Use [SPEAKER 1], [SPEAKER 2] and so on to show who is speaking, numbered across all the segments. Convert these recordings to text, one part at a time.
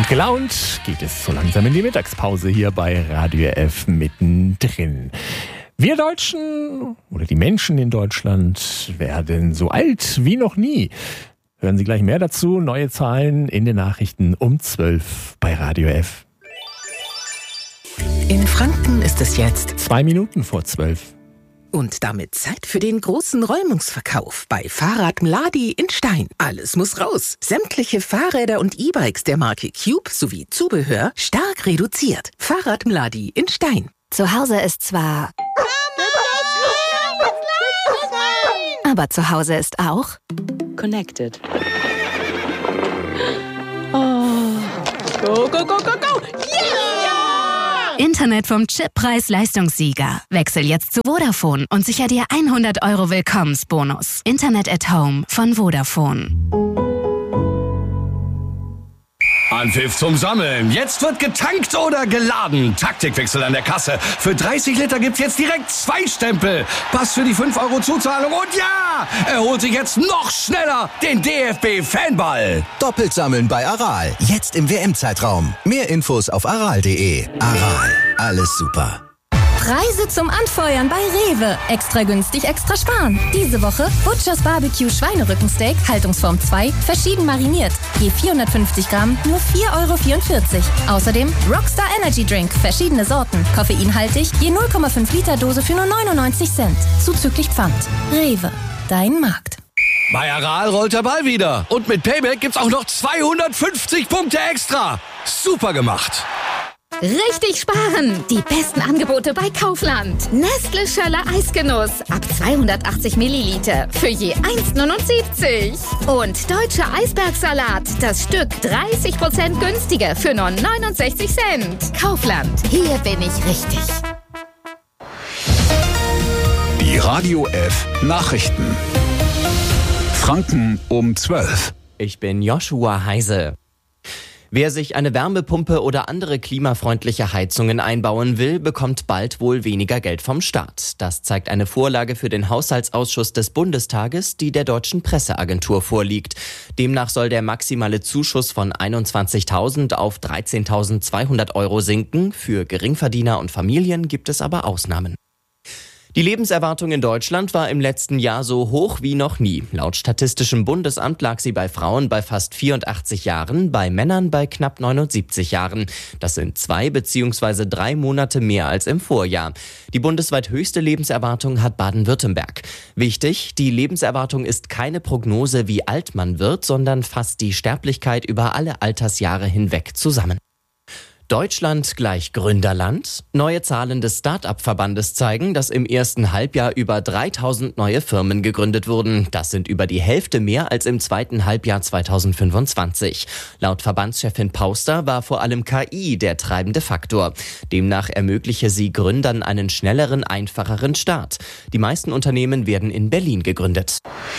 [SPEAKER 1] Und gelaunt geht es so langsam in die Mittagspause hier bei Radio F mittendrin. Wir Deutschen oder die Menschen in Deutschland werden so alt wie noch nie. Hören Sie gleich mehr dazu. Neue Zahlen in den Nachrichten um 12 bei Radio F.
[SPEAKER 2] In Franken ist es jetzt
[SPEAKER 1] 2 Minuten vor 12.
[SPEAKER 2] Und damit Zeit für den großen Räumungsverkauf bei Fahrrad Mladi in Stein. Alles muss raus. Sämtliche Fahrräder und E-Bikes der Marke Cube sowie Zubehör stark reduziert. Fahrrad Mladi in Stein.
[SPEAKER 3] Zu Hause ist zwar... Aber zu Hause ist auch...
[SPEAKER 4] Connected. Oh. Go, go, go, go, go! Yeah!
[SPEAKER 3] Internet vom Chip Preis-Leistungssieger. Wechsel jetzt zu Vodafone und sicher dir 100 € Willkommensbonus. Internet at Home von Vodafone.
[SPEAKER 5] Anpfiff zum Sammeln. Jetzt wird getankt oder geladen. Taktikwechsel an der Kasse. Für 30 Liter gibt's jetzt direkt 2 Stempel. Pass für die 5 € Zuzahlung und ja! Er holt sich jetzt noch schneller den DFB-Fanball.
[SPEAKER 6] Doppelt sammeln bei Aral. Jetzt im WM-Zeitraum. Mehr Infos auf aral.de. Aral. Alles super.
[SPEAKER 7] Preise zum Anfeuern bei Rewe. Extra günstig, extra sparen. Diese Woche Butchers Barbecue Schweinerückensteak, Haltungsform 2, verschieden mariniert. Je 450 Gramm, nur 4,44 €. Außerdem Rockstar Energy Drink, verschiedene Sorten. Koffeinhaltig, je 0,5 Liter Dose für nur 99 Cent. Zuzüglich Pfand. Rewe, dein Markt.
[SPEAKER 5] Bei Aral rollt der Ball wieder. Und mit Payback gibt's auch noch 250 Punkte extra. Super gemacht.
[SPEAKER 8] Richtig sparen! Die besten Angebote bei Kaufland. Nestle Schöller Eisgenuss ab 280 Milliliter für je 1,79 €. Und Deutscher Eisbergsalat, das Stück 30% günstiger für nur 69 Cent. Kaufland, hier bin ich richtig.
[SPEAKER 9] Die Radio F Nachrichten. Franken um 12.
[SPEAKER 10] Ich bin Joshua Heise. Wer sich eine Wärmepumpe oder andere klimafreundliche Heizungen einbauen will, bekommt bald wohl weniger Geld vom Staat. Das zeigt eine Vorlage für den Haushaltsausschuss des Bundestages, die der Deutschen Presseagentur vorliegt. Demnach soll der maximale Zuschuss von 21.000 auf 13.200 € sinken. Für Geringverdiener und Familien gibt es aber Ausnahmen. Die Lebenserwartung in Deutschland war im letzten Jahr so hoch wie noch nie. Laut Statistischem Bundesamt lag sie bei Frauen bei fast 84 Jahren, bei Männern bei knapp 79 Jahren. Das sind 2 bzw. 3 Monate mehr als im Vorjahr. Die bundesweit höchste Lebenserwartung hat Baden-Württemberg. Wichtig, die Lebenserwartung ist keine Prognose, wie alt man wird, sondern fasst die Sterblichkeit über alle Altersjahre hinweg zusammen. Deutschland gleich Gründerland. Neue Zahlen des Start-up-Verbandes zeigen, dass im ersten Halbjahr über 3000 neue Firmen gegründet wurden. Das sind über die Hälfte mehr als im zweiten Halbjahr 2025. Laut Verbandschefin Pauster war vor allem KI der treibende Faktor. Demnach ermögliche sie Gründern einen schnelleren, einfacheren Start. Die meisten Unternehmen werden in Berlin gegründet.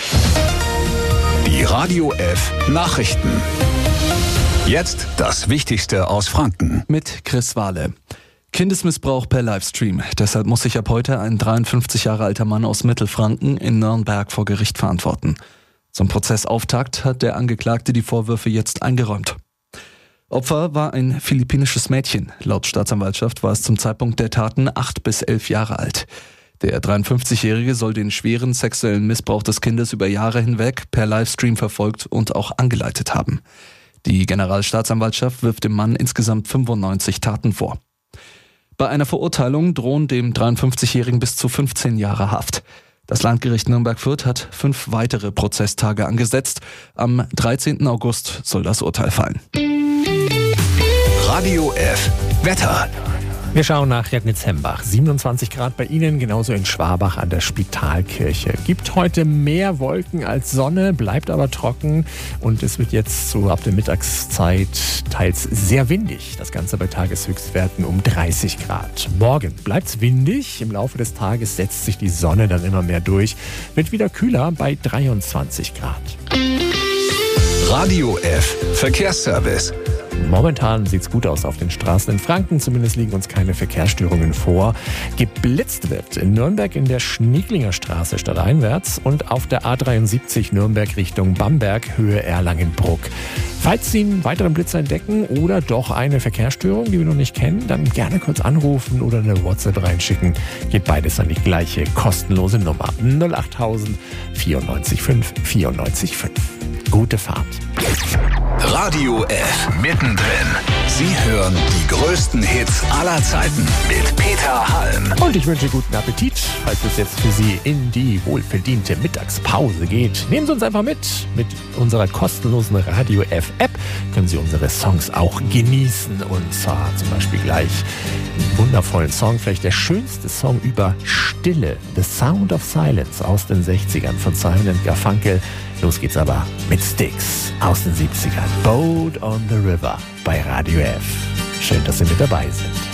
[SPEAKER 9] Die Radio F Nachrichten. Jetzt das Wichtigste aus Franken.
[SPEAKER 11] Mit Chris Wahle. Kindesmissbrauch per Livestream. Deshalb muss sich ab heute ein 53 Jahre alter Mann aus Mittelfranken in Nürnberg vor Gericht verantworten. Zum Prozessauftakt hat der Angeklagte die Vorwürfe jetzt eingeräumt. Opfer war ein philippinisches Mädchen. Laut Staatsanwaltschaft war es zum Zeitpunkt der Taten 8 bis 11 Jahre alt. Der 53-Jährige soll den schweren sexuellen Missbrauch des Kindes über Jahre hinweg per Livestream verfolgt und auch angeleitet haben. Die Generalstaatsanwaltschaft wirft dem Mann insgesamt 95 Taten vor. Bei einer Verurteilung drohen dem 53-Jährigen bis zu 15 Jahre Haft. Das Landgericht Nürnberg-Fürth hat 5 weitere Prozesstage angesetzt. Am 13. August soll das Urteil fallen.
[SPEAKER 9] Radio F Wetter.
[SPEAKER 1] Wir schauen nach Regnitz-Hembach. 27 Grad bei Ihnen, genauso in Schwabach an der Spitalkirche. Gibt heute mehr Wolken als Sonne, bleibt aber trocken und es wird jetzt so ab der Mittagszeit teils sehr windig. Das Ganze bei Tageshöchstwerten um 30 Grad. Morgen bleibt's windig, im Laufe des Tages setzt sich die Sonne dann immer mehr durch. Wird wieder kühler bei 23 Grad.
[SPEAKER 9] Radio F Verkehrsservice.
[SPEAKER 1] Momentan sieht's gut aus auf den Straßen in Franken. Zumindest liegen uns keine Verkehrsstörungen vor. Geblitzt wird in Nürnberg in der Schnieklinger Straße stadteinwärts und auf der A73 Nürnberg Richtung Bamberg, Höhe Erlangenbruck. Falls Sie einen weiteren Blitzer entdecken oder doch eine Verkehrsstörung, die wir noch nicht kennen, dann gerne kurz anrufen oder eine WhatsApp reinschicken. Geht beides an die gleiche kostenlose Nummer 08000 94 5 94 5. Gute Fahrt.
[SPEAKER 9] Radio F mittendrin. Sie hören die größten Hits aller Zeiten mit Peter Halm.
[SPEAKER 1] Und ich wünsche guten Appetit, falls es jetzt für Sie in die wohlverdiente Mittagspause geht. Nehmen Sie uns einfach mit. Mit unserer kostenlosen Radio F App können Sie unsere Songs auch genießen. Und zwar zum Beispiel gleich einen wundervollen Song, vielleicht der schönste Song über Stille. The Sound of Silence aus den 60ern von Simon & Garfunkel. Los geht's aber mit Styx aus den 70ern. Boat on the River bei Radio F. Schön, dass Sie mit dabei sind.